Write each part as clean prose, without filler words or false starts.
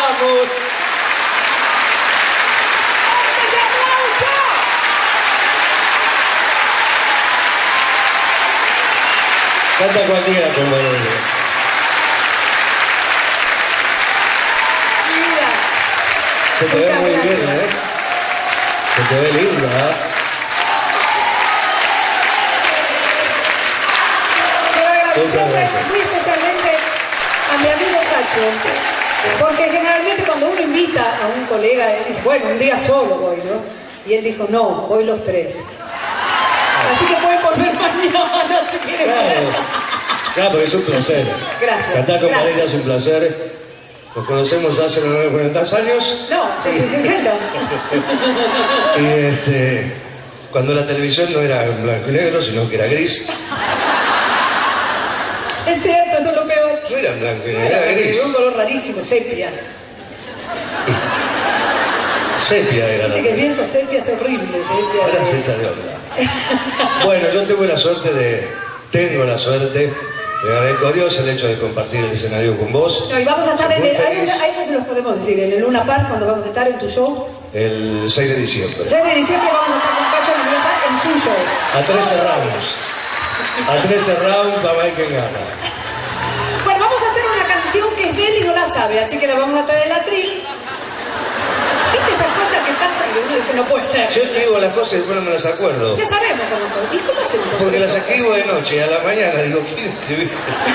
vamos. ¡Ese aplauso! Canta cualquiera con Valeria. Mi vida. Se te ve Muchas muy gracias. bien, ¿eh? Se te ve linda, ¿eh? Quiero Muchas agradecerle gracias. muy especialmente a mi amigo Cacho, porque generalmente cuando uno invita a un colega, él dice, bueno, un día solo voy, ¿no? Y él dijo, no, voy los tres. Así que pueden volver mañana si quieren. Claro, porque es un placer. Gracias. Cantar con Gracias. Valeria es un placer. Nos conocemos hace 40 años. No, se encanta. Y cuando la televisión no era en blanco y negro, sino que era gris. Es cierto, eso es lo peor. No era en blanco y No negro, era gris. un color rarísimo, sepia. Sepia era la Viste que el viejo sepia es horrible, sepia. Ahora se está de onda. Bueno, yo tengo la suerte de agradezco a Dios el hecho de compartir el escenario con vos. No, y vamos a estar Muy a feliz. eso se los podemos decir, en el Luna Park, cuando vamos a estar en tu show. El 6 de diciembre. El 6 de diciembre vamos a estar con Cacho en el Luna Park en su show. A 13 rounds. A 13 rounds, vamos a ver quién gana. Bueno, vamos a hacer una canción que es de él y no la sabe, así que la vamos a traer el atril. ¿Viste esas cosas que pasan y uno dice, no puede ser? Yo escribo las cosas y después no me las acuerdo. Ya sabemos cómo son. ¿Y cómo hacemos? con Porque eso? las escribo de noche y a la mañana digo, ¿quién escribió?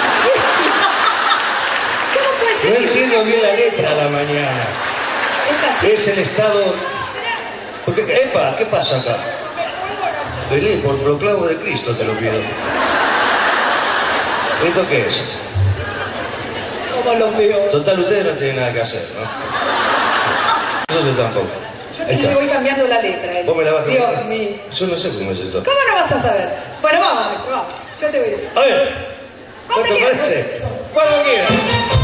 ¿Cómo puede ser? No que entiendo yo- bien la letra a la mañana. Es así. Es el estado... Porque, epa, ¿qué pasa acá? Belén, por proclamo de Cristo te lo pido. ¿Esto qué es? Como lo peor. Total, ustedes no tienen nada que hacer, ¿no? Nosotros tampoco. Yo Ahí te le está. voy cambiando la letra. Vos me la vas a Dios cambiar. mío. Yo no sé cómo es esto. ¿Cómo no vas a saber? Bueno, vamos, vamos. Yo te voy a decir. A ver, ¿Cuándo ¿cuánto quieras? parece? Cuando quieras.